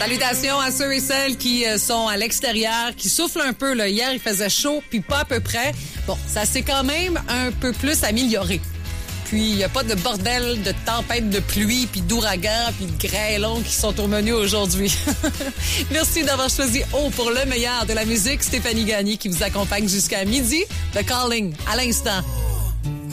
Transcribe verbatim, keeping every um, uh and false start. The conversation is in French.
Salutations à ceux et celles qui euh, sont à l'extérieur, qui soufflent un peu. Là. Hier, il faisait chaud, puis pas à peu près. Bon, ça s'est quand même un peu plus amélioré. Puis, il n'y a pas de bordel de tempête de pluie, puis d'ouragan, puis de grêlons qui sont au menu aujourd'hui. Merci d'avoir choisi O pour le meilleur de la musique. Stéphanie Gagné qui vous accompagne jusqu'à midi. The Calling, à l'instant.